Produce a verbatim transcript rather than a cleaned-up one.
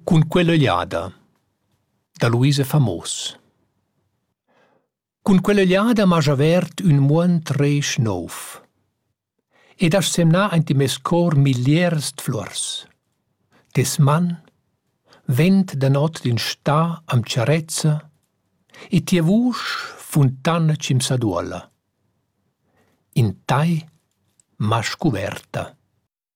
Cun quella gliada, da Luisa Famos. Cun quella gliada m'ha avert un muont reisch nouv. Ed has semnà enti mes cor miliers d'fluors. Des man, vent da not din sta am ciarezza, e tia vusch funtana cim s'aduola. In tai m'ha scoverta.